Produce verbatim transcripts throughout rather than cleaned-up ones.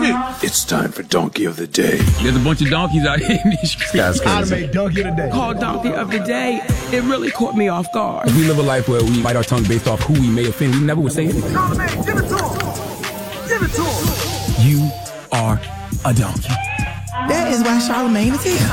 It's time for Donkey of the Day. There's a bunch of donkeys out here in these streets. How to make Donkey of the Day. Called Donkey of the Day. It really caught me off guard. If we live a life where we bite our tongue based off who we may offend, we never would say anything. Charlamagne, give it to him. Give it to him. You are a donkey. That is why Charlamagne is here.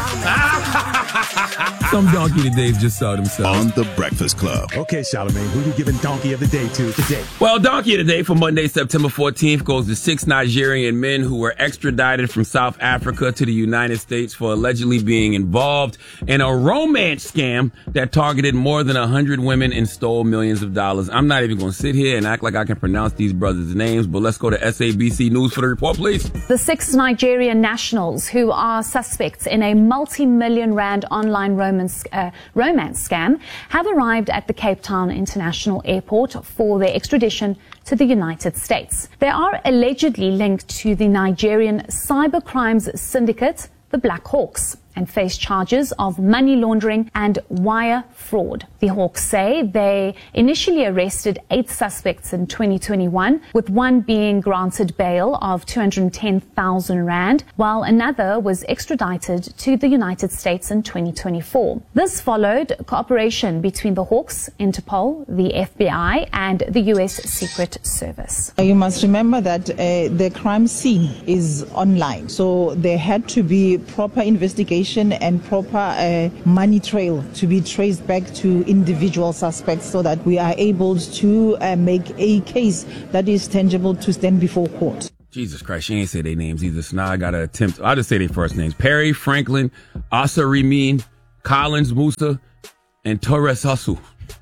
Some donkey todays just saw themselves. On The Breakfast Club. Okay, Charlamagne, who you giving Donkey of the Day to today? Well, Donkey of the Day for Monday, September fourteenth goes to six Nigerian men who were extradited from South Africa to the United States for allegedly being involved in a romance scam that targeted more than one hundred women and stole millions of dollars. I'm not even going to sit here and act like I can pronounce these brothers' names, but let's go to S A B C News for the report, please. The six Nigerian nationals who are suspects in a multi-million rand online romance, uh, romance scam have arrived at the Cape Town International Airport for their extradition to the United States. They are allegedly linked to the Nigerian cybercrimes syndicate, the Black Hawks, and face charges of money laundering and wire fraud. The Hawks say they initially arrested eight suspects in twenty twenty-one, with one being granted bail of two hundred ten thousand rand, while another was extradited to the United States in twenty twenty-four. This followed cooperation between the Hawks, Interpol, the F B I, and the U S Secret Service. You must remember that uh, the crime scene is online, so there had to be proper investigation and proper uh, money trail to be traced back to individual suspects so that we are able to uh, make a case that is tangible to stand before court. Jesus Christ, she ain't say their names either, so now I gotta attempt. I'll just say their first names. Perry, Franklin, Asa Rimin, Collins Musa, and Torres Hasu.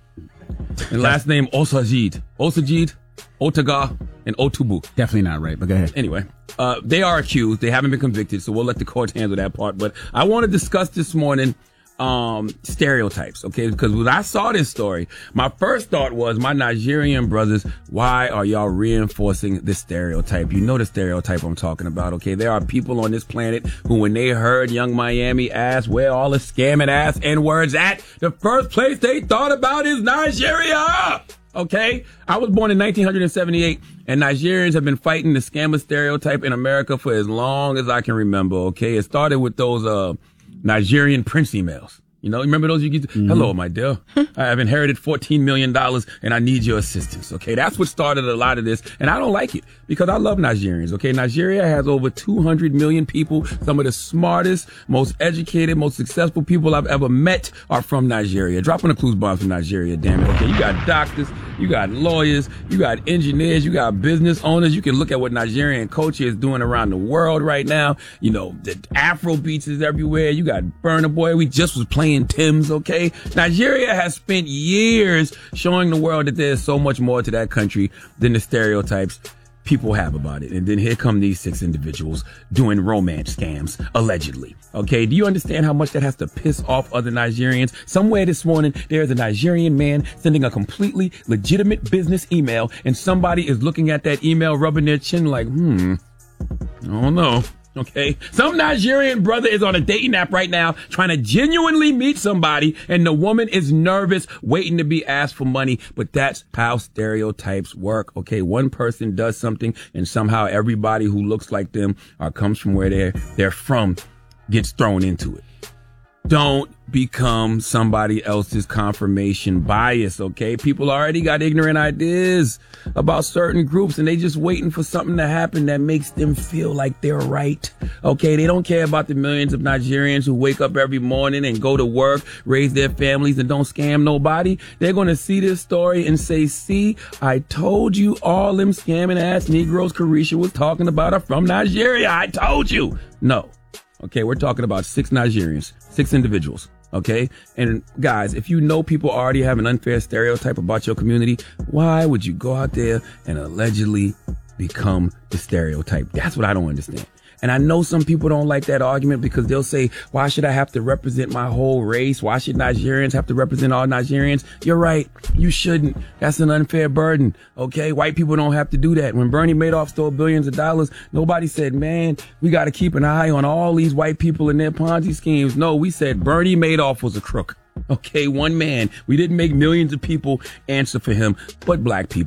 And last name Osajid. Osajid, Otaga, and Otubu. Definitely not right, but go ahead. Anyway, uh, they are accused. They haven't been convicted, so we'll let the court handle that part. But I want to discuss this morning um, stereotypes, okay? Because when I saw this story, my first thought was, my Nigerian brothers, why are y'all reinforcing this stereotype? You know the stereotype I'm talking about, okay? There are people on this planet who, when they heard Young Miami ask where all the scamming ass N-words at, the first place they thought about is Nigeria! Okay? I was born in nineteen seventy-eight, and Nigerians have been fighting the scammer stereotype in America for as long as I can remember, okay? It started with those uh Nigerian Prince emails. You know, remember those? You get, mm-hmm. Hello, my dear. I have inherited fourteen million dollars and I need your assistance. Okay. That's what started a lot of this. And I don't like it because I love Nigerians. Okay. Nigeria has over two hundred million people. Some of the smartest, most educated, most successful people I've ever met are from Nigeria. Dropping a clues bomb from Nigeria. Damn it. Okay. You got doctors, you got lawyers, you got engineers, you got business owners. You can look at what Nigerian culture is doing around the world right now. You know, the Afro beats is everywhere. You got Burna Boy. We just was playing Tim's, okay? Nigeria has spent years showing the world that there's so much more to that country than the stereotypes people have about it. And then here come these six individuals doing romance scams, allegedly. Okay, do you understand how much that has to piss off other Nigerians? Somewhere this morning, there's a Nigerian man sending a completely legitimate business email, and somebody is looking at that email, rubbing their chin like, hmm, I don't know. Okay, some Nigerian brother is on a dating app right now trying to genuinely meet somebody, and the woman is nervous, waiting to be asked for money. But that's how stereotypes work. Okay, one person does something, and somehow everybody who looks like them or comes from where they're they're from gets thrown into it. Don't become somebody else's confirmation bias, okay? People already got ignorant ideas about certain groups, and they just waiting for something to happen that makes them feel like they're right, okay? They don't care about the millions of Nigerians who wake up every morning and go to work, raise their families, and don't scam nobody. They're going to see this story and say, see, I told you all them scamming ass Negroes Carisha was talking about are from Nigeria. I told you. No. Okay, we're talking about six Nigerians, six individuals, okay? And guys, if you know people already have an unfair stereotype about your community, why would you go out there and allegedly become the stereotype? That's what I don't understand. And I know some people don't like that argument because they'll say, why should I have to represent my whole race? Why should Nigerians have to represent all Nigerians? You're right. You shouldn't. That's an unfair burden. Okay. White people don't have to do that. When Bernie Madoff stole billions of dollars, nobody said, man, we got to keep an eye on all these white people and their Ponzi schemes. No, we said Bernie Madoff was a crook. Okay. One man. We didn't make millions of people answer for him, but black people.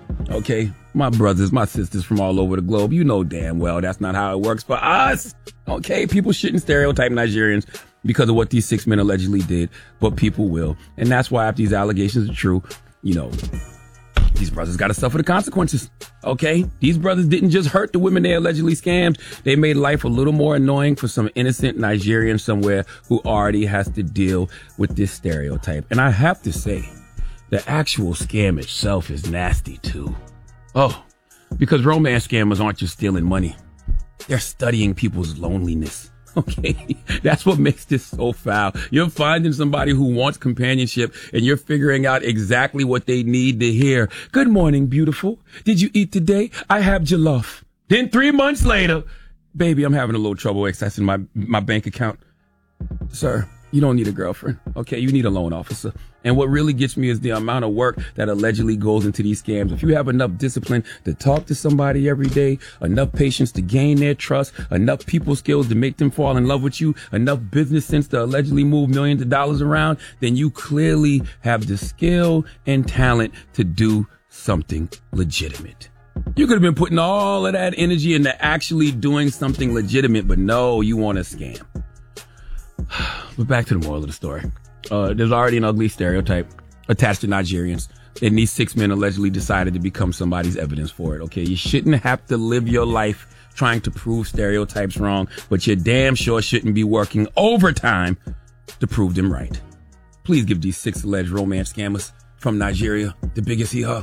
Okay, my brothers, my sisters from all over the globe, you know damn well that's not how it works for us. Okay, people shouldn't stereotype Nigerians because of what these six men allegedly did, but people will. And that's why if these allegations are true, you know, these brothers got to suffer the consequences. Okay, these brothers didn't just hurt the women they allegedly scammed. They made life a little more annoying for some innocent Nigerian somewhere who already has to deal with this stereotype. And I have to say, the actual scam itself is nasty too. Oh, because romance scammers aren't just stealing money. They're studying people's loneliness. Okay, that's what makes this so foul. You're finding somebody who wants companionship and you're figuring out exactly what they need to hear. Good morning, beautiful. Did you eat today? I have jollof. Then three months later, baby, I'm having a little trouble accessing my, my bank account. Sir, you don't need a girlfriend. Okay, you need a loan officer. And what really gets me is the amount of work that allegedly goes into these scams. If you have enough discipline to talk to somebody every day, enough patience to gain their trust, enough people skills to make them fall in love with you, enough business sense to allegedly move millions of dollars around, then you clearly have the skill and talent to do something legitimate. You could have been putting all of that energy into actually doing something legitimate, but no, you want to scam. But back to the moral of the story. Uh, there's already an ugly stereotype attached to Nigerians, and these six men allegedly decided to become somebody's evidence for it. Okay, you shouldn't have to live your life trying to prove stereotypes wrong, but you damn sure shouldn't be working overtime to prove them right. Please give these six alleged romance scammers from Nigeria the biggest hee-haw.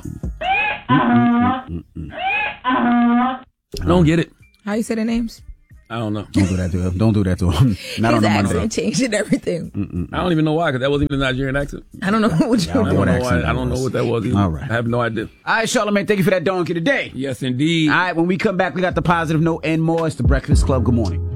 I don't get it. How you say their names? I don't know. Don't do that to him. Don't do that to him. Not His on the accent Monday. changed and everything. Mm-mm. I don't even know why, because that wasn't even a Nigerian accent. I don't know what you Yeah, I I don't don't, what know, accent why, that I don't know was. what that was either. All right. I have no idea. All right, Charlamagne, thank you for that donkey today. Yes, indeed. All right, when we come back, we got the positive note and more. It's the Breakfast Club. Good morning.